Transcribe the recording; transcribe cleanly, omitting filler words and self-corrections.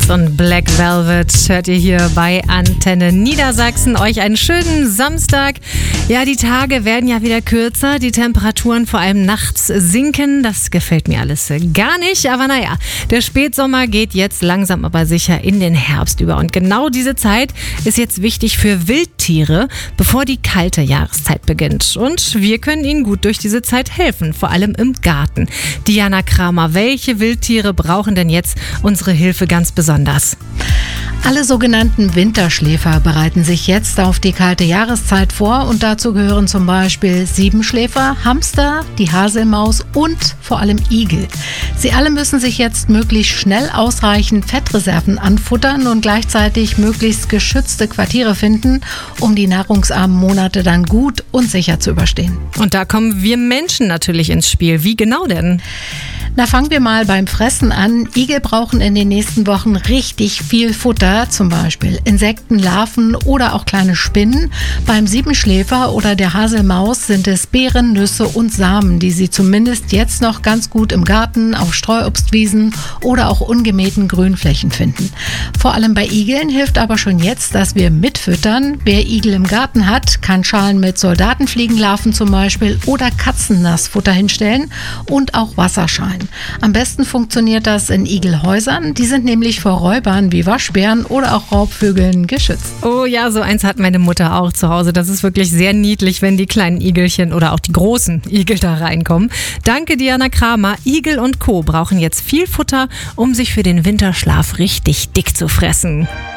Beatles und Black Velvet hört ihr hier bei Antenne Niedersachsen. Euch einen schönen Samstag. Ja, die Tage werden ja wieder kürzer, die Temperaturen vor allem nachts sinken. Das gefällt mir alles gar nicht, aber naja, der Spätsommer geht jetzt langsam aber sicher in den Herbst über. Und genau diese Zeit ist jetzt wichtig für Wildtiere, bevor die kalte Jahreszeit beginnt. Und wir können ihnen gut durch diese Zeit helfen, vor allem im Garten. Diana Kramer, welche Wildtiere brauchen denn jetzt unsere Hilfe ganz besonders? Alle sogenannten Winterschläfer bereiten sich jetzt auf die kalte Jahreszeit vor und dazu gehören zum Beispiel Siebenschläfer, Hamster, die Haselmaus und vor allem Igel. Sie alle müssen sich jetzt möglichst schnell ausreichend Fettreserven anfuttern und gleichzeitig möglichst geschützte Quartiere finden, um die nahrungsarmen Monate dann gut und sicher zu überstehen. Und da kommen wir Menschen natürlich ins Spiel. Wie genau denn? Na, fangen wir mal beim Fressen an. Igel brauchen in den nächsten Wochen richtig viel Futter, zum Beispiel Insekten, Larven oder auch kleine Spinnen. Beim Siebenschläfer oder der Haselmaus sind es Beeren, Nüsse und Samen, die sie zumindest jetzt noch ganz gut im Garten, auf Streuobstwiesen oder auch ungemähten Grünflächen finden. Vor allem bei Igeln hilft aber schon jetzt, dass wir mitfüttern. Wer Igel im Garten hat, kann Schalen mit Soldatenfliegenlarven zum Beispiel oder Katzennassfutter hinstellen und auch Wasserschalen. Am besten funktioniert das in Igelhäusern. Die sind nämlich vor Räubern wie Waschbären oder auch Raubvögeln geschützt. Oh ja, so eins hat meine Mutter auch zu Hause. Das ist wirklich sehr niedlich, wenn die kleinen Igelchen oder auch die großen Igel da reinkommen. Danke, Diana Kramer. Igel und Co. brauchen jetzt viel Futter, um sich für den Winterschlaf richtig dick zu fressen.